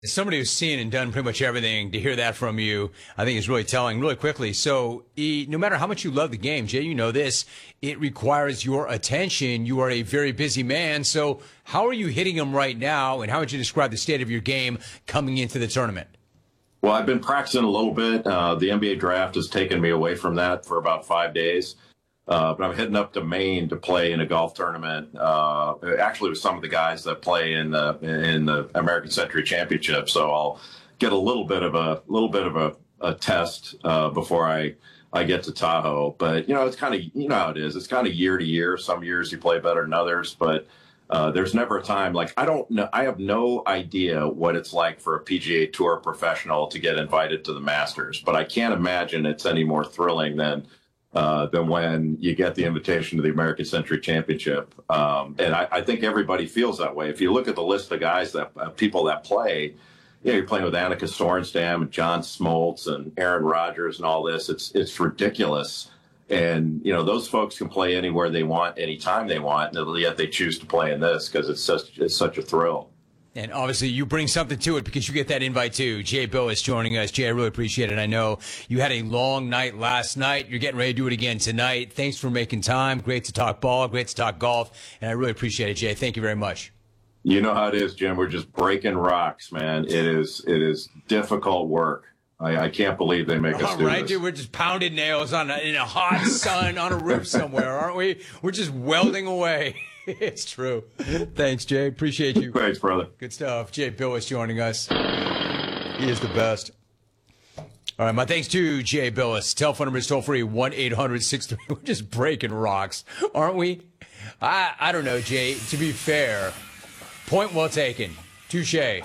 As somebody who's seen and done pretty much everything, to hear that from you, I think is really telling. Really quickly, so no matter how much you love the game, Jay, you know this, it requires your attention. You are a very busy man. So how are you hitting them right now, and how would you describe the state of your game coming into the tournament? Well, I've been practicing a little bit. The NBA draft has taken me away from that for about 5 days. But I'm heading up to Maine to play in a golf tournament. Actually, with some of the guys that play in the American Century Championship. So I'll get a little bit of a test before I get to Tahoe. But it's kind of how it is. It's kind of year to year. Some years you play better than others, but there's never a time like I don't know. I have no idea what it's like for a PGA Tour professional to get invited to the Masters. But I can't imagine it's any more thrilling than when you get the invitation to the American Century Championship. And I think everybody feels that way. If you look at the list of guys people that play, you're playing with Annika Sorenstam and John Smoltz and Aaron Rodgers and all this. It's ridiculous. And, those folks can play anywhere they want, anytime they want, and yet they choose to play in this because it's such a thrill. And obviously you bring something to it because you get that invite too. Jay Bilas joining us. Jay, I really appreciate it. I know you had a long night last night. You're getting ready to do it again tonight. Thanks for making time. Great to talk ball. Great to talk golf. And I really appreciate it, Jay. Thank you very much. You know how it is, Jim. We're just breaking rocks, man. It is difficult work. I can't believe they make us do right, this. Dude, we're just pounding nails in a hot sun on a roof somewhere, aren't we? We're just welding away. It's true. Thanks, Jay. Appreciate you. Thanks, brother. Good stuff. Jay Bilas joining us. He is the best. All right, my thanks to Jay Bilas. Telephone number is toll free 1-800-63. We're just breaking rocks, aren't we? I don't know, Jay. To be fair, point well taken. Touche.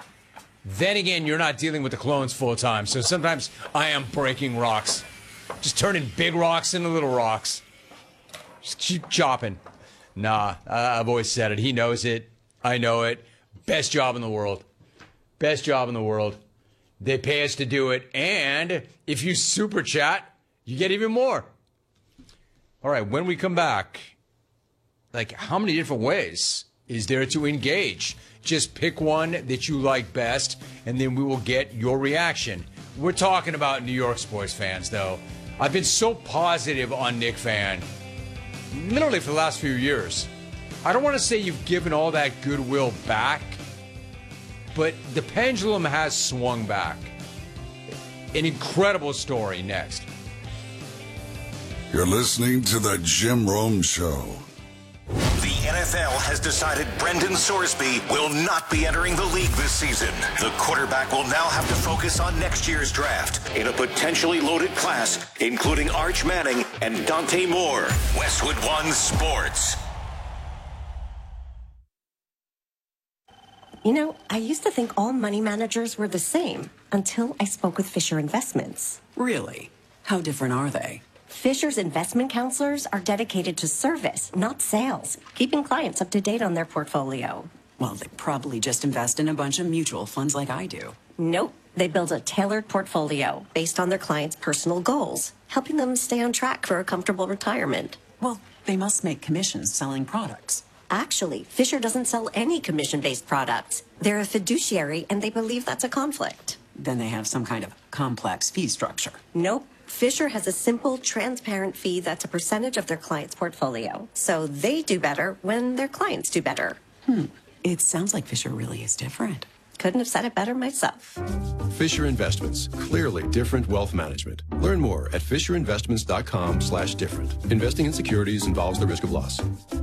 Then again, you're not dealing with the clones full time, so sometimes I am breaking rocks. Just turning big rocks into little rocks. Just keep chopping. Nah, I've always said it. He knows it. I know it. Best job in the world. Best job in the world. They pay us to do it, and if you super chat, you get even more. All right, when we come back, how many different ways is there to engage? Just pick one that you like best, and then we will get your reaction. We're talking about New York sports fans, though. I've been so positive on Knick fan, literally for the last few years. I don't want to say you've given all that goodwill back, but the pendulum has swung back. An incredible story next. You're listening to The Jim Rome Show. The NFL has decided Brendan Sorsby will not be entering the league this season. The quarterback will now have to focus on next year's draft in a potentially loaded class, including Arch Manning and Dante Moore. Westwood One Sports. I used to think all money managers were the same until I spoke with Fisher Investments. Really? How different are they? Fisher's investment counselors are dedicated to service, not sales, keeping clients up to date on their portfolio. Well, they probably just invest in a bunch of mutual funds like I do. Nope. They build a tailored portfolio based on their clients' personal goals, helping them stay on track for a comfortable retirement. Well, they must make commissions selling products. Actually, Fisher doesn't sell any commission-based products. They're a fiduciary, and they believe that's a conflict. Then they have some kind of complex fee structure. Nope. Fisher has a simple, transparent fee that's a percentage of their client's portfolio. So they do better when their clients do better. It sounds like Fisher really is different. Couldn't have said it better myself. Fisher Investments. Clearly different wealth management. Learn more at fisherinvestments.com/different. Investing in securities involves the risk of loss.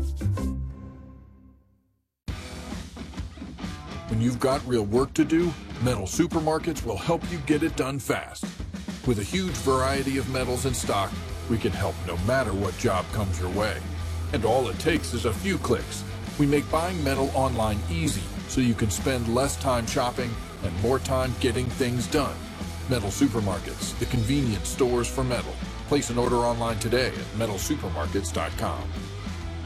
When you've got real work to do, Metal Supermarkets will help you get it done fast. With a huge variety of metals in stock, we can help no matter what job comes your way. And all it takes is a few clicks. We make buying metal online easy, so you can spend less time shopping and more time getting things done. Metal Supermarkets, the convenience stores for metal. Place an order online today at metalsupermarkets.com.